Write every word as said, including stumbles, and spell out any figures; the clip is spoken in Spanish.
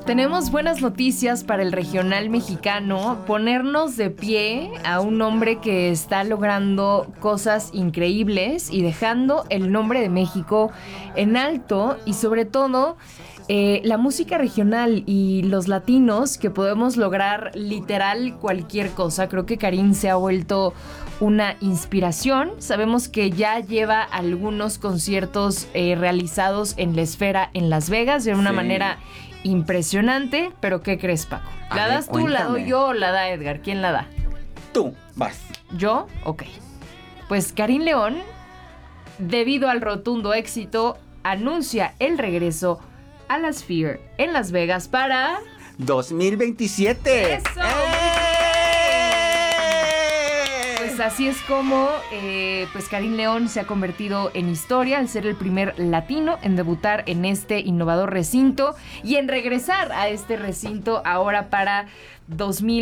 Tenemos buenas noticias para el regional mexicano, ponernos de pie a un hombre que está logrando cosas increíbles y dejando el nombre de México en alto y sobre todo eh, la música regional y los latinos que podemos lograr literal cualquier cosa. Creo que Karin se ha vuelto una inspiración. Sabemos que ya lleva algunos conciertos eh, realizados en la Esfera en Las Vegas de una sí. manera impresionante, pero ¿qué crees, Paco? ¿La ver, das tú, cuéntame. La doy yo o la da Edgar? ¿Quién la da? Tú, vas. ¿Yo? Ok. Pues Karin León, debido al rotundo éxito, anuncia el regreso a la Sphere en Las Vegas para... dos mil veintisiete. ¡Eso! ¡Eh! Pues así es como eh, pues Karin León se ha convertido en historia al ser el primer latino en debutar en este innovador recinto y en regresar a este recinto ahora para dos mil